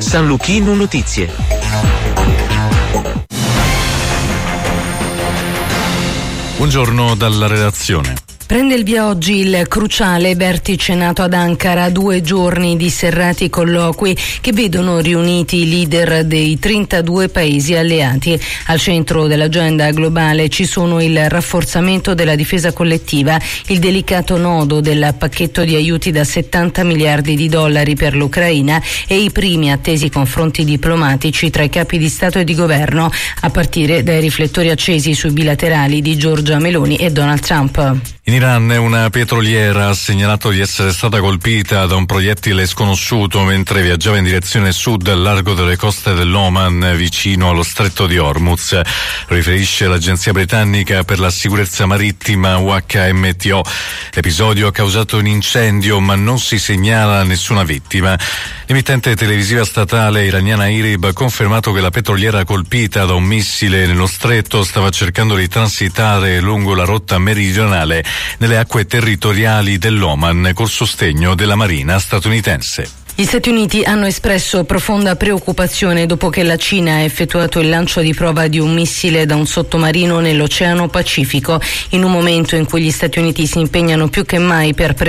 San Luchino Notizie. Buongiorno dalla redazione. Prende il via oggi il cruciale vertice NATO ad Ankara, 2 giorni di serrati colloqui che vedono riuniti i leader dei 32 paesi alleati. Al centro dell'agenda globale ci sono il rafforzamento della difesa collettiva, il delicato nodo del pacchetto di aiuti da 70 miliardi di dollari per l'Ucraina e i primi attesi confronti diplomatici tra i capi di Stato e di governo, a partire dai riflettori accesi sui bilaterali di Giorgia Meloni e Donald Trump. In Iran una petroliera ha segnalato di essere stata colpita da un proiettile sconosciuto mentre viaggiava in direzione sud al largo delle coste dell'Oman vicino allo stretto di Hormuz. Lo riferisce l'agenzia britannica per la sicurezza marittima UKMTO. L'episodio ha causato un incendio ma non si segnala nessuna vittima. L'emittente televisiva statale iraniana IRIB ha confermato che la petroliera colpita da un missile nello stretto stava cercando di transitare lungo la rotta meridionale nelle acque territoriali dell'Oman col sostegno della Marina statunitense. Gli Stati Uniti hanno espresso profonda preoccupazione dopo che la Cina ha effettuato il lancio di prova di un missile da un sottomarino nell'Oceano Pacifico, in un momento in cui gli Stati Uniti si impegnano più che mai per